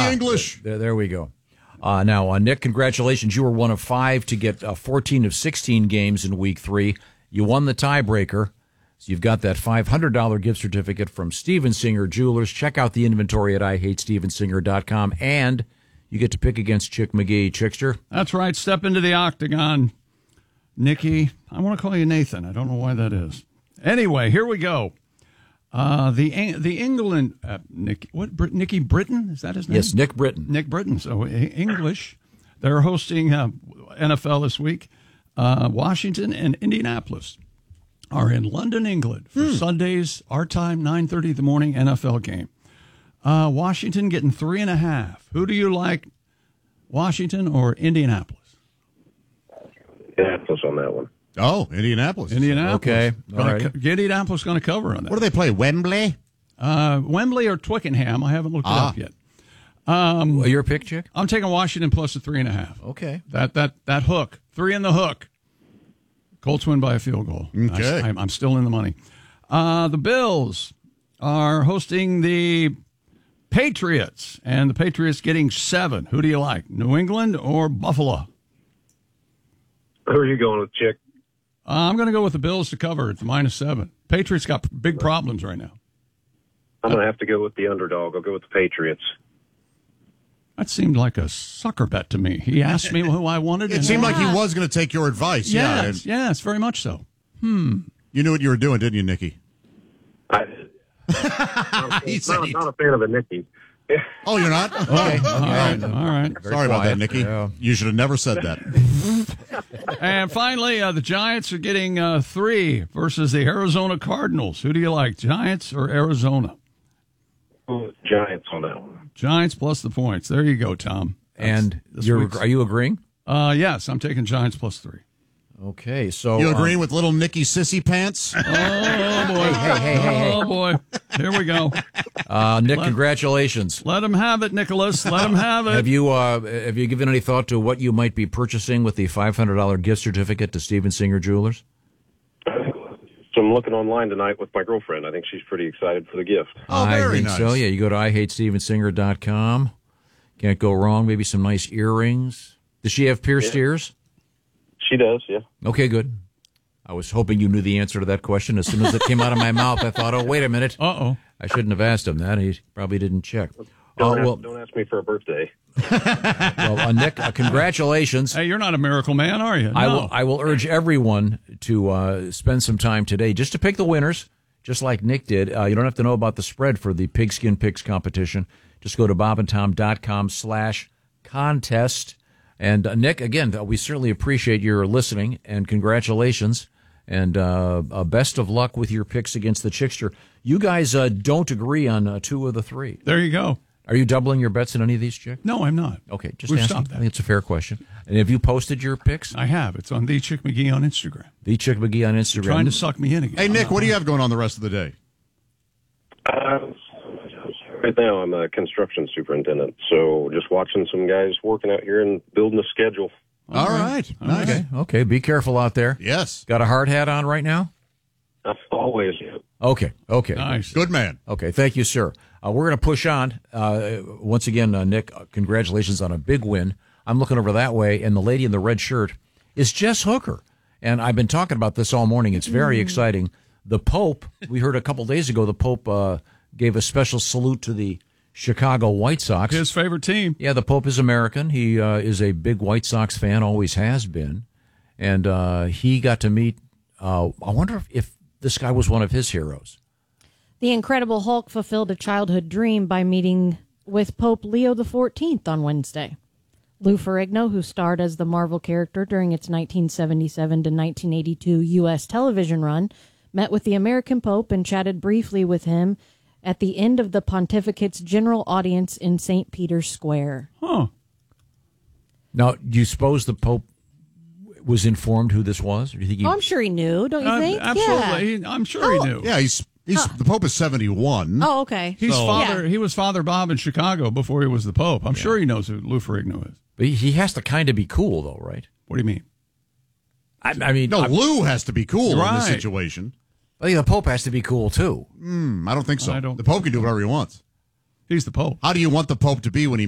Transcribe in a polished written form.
English. There we go. Now, Nick, congratulations. You were one of 5 to get 14 of 16 games in Week 3. You won the tiebreaker. So you've got that $500 gift certificate from Steven Singer Jewelers. Check out the inventory at IHateStevenSinger.com, and you get to pick against Chick McGee. Chickster? That's right. Step into the octagon. Nikki, I want to call you Nathan. I don't know why that is. Anyway, here we go. The England, Nicky Britton? Is that his name? Yes, Nick Britton. Nick Britton. So English. They're hosting NFL this week. Washington and Indianapolis are in London, England for Sunday's, our time, 9:30 in the morning NFL game. Washington getting 3.5. Who do you like, Washington or Indianapolis? Indianapolis on that one. Oh, Indianapolis. Okay. All right. Indianapolis going to cover on that. What do they play, Wembley? Wembley or Twickenham. I haven't looked it up yet. Your pick, Chick? I'm taking Washington plus the 3.5. Okay. That hook. 3 in the hook. Colts win by a field goal. Okay. I'm still in the money. The Bills are hosting the Patriots, and the Patriots getting 7. Who do you like, New England or Buffalo? Who are you going with, Chick? I'm going to go with the Bills to cover. It's -7. Patriots got big problems right now. I'm going to have to go with the underdog. I'll go with the Patriots. That seemed like a sucker bet to me. He asked me who I wanted. It seemed like he was going to take your advice. Yes, very much so. You knew what you were doing, didn't you, Nikki? I did. He said not a fan of the Nicky. Oh, you're not? Okay. All right. Sorry about that, Nikki. Yeah. You should have never said that. And finally, the Giants are getting 3 versus the Arizona Cardinals. Who do you like, Giants or Arizona? Giants on that one. Giants plus the points. There you go, Tom. And are you agreeing? Yes, I'm taking Giants plus 3. Okay, so You agreeing with little Nicky Sissy Pants? Oh, boy. Hey. Oh, boy. Here we go. Nick, congratulations. Let him have it, Nicholas. Let him have it. Have you given any thought to what you might be purchasing with the $500 gift certificate to Steven Singer Jewelers? So I'm looking online tonight with my girlfriend. I think she's pretty excited for the gift. Oh, I very think nice. so. Yeah, you go to IHateStevenSinger.com. Can't go wrong. Maybe some nice earrings. Does she have pierced ears? She does, yeah. Okay, good. I was hoping you knew the answer to that question. As soon as it came out of my mouth, I thought, oh, wait a minute. Uh-oh. I shouldn't have asked him that. He probably didn't check. Don't ask me for a birthday. Well, Nick, congratulations. Hey, you're not a miracle man, are you? No. I will urge everyone to spend some time today just to pick the winners, just like Nick did. You don't have to know about the spread for the Pigskin Picks competition. Just go to bobandtom.com/contest. And Nick, again, we certainly appreciate your listening, and congratulations, and best of luck with your picks against the Chickster. You guys don't agree on 2 of the 3. There you go. Are you doubling your bets in any of these, Chick? No, I'm not. Okay, just We've asking. stopped I that. think it's a fair question. And have you posted your picks? I have. It's on The Chick McGee on Instagram. The Chick McGee on Instagram. Trying to suck me in again. Hey, Nick, what do you have going on the rest of the day? Right now, I'm a construction superintendent, so just watching some guys working out here and building a schedule. All right. Nice. Okay, be careful out there. Yes. Got a hard hat on right now? Always. Okay. Nice. Good man. Okay, thank you, sir. We're going to push on. Once again, Nick, congratulations on a big win. I'm looking over that way, and the lady in the red shirt is Jess Hooker. And I've been talking about this all morning. It's very exciting. The Pope, we heard a couple days ago, the Pope gave a special salute to the Chicago White Sox. His favorite team. Yeah, the Pope is American. He is a big White Sox fan, always has been. And he got to meet, I wonder if this guy was one of his heroes. The Incredible Hulk fulfilled a childhood dream by meeting with Pope Leo XIV on Wednesday. Lou Ferrigno, who starred as the Marvel character during its 1977 to 1982 U.S. television run, met with the American Pope and chatted briefly with him at the end of the pontificate's general audience in St. Peter's Square. Huh. Now, do you suppose the Pope was informed who this was? Or do you think I'm sure he knew, don't you think? Absolutely. Yeah. I'm sure he knew. Yeah, the Pope is 71. Oh, okay. He was Father Bob in Chicago before he was the Pope. I'm sure he knows who Lou Ferrigno is. But he has to kind of be cool, though, right? What do you mean? I mean, No, Lou has to be cool in this Right. situation. I think the Pope has to be cool, too. I don't think so. I don't- The Pope can do whatever he wants. He's the Pope. How do you want the Pope to be when he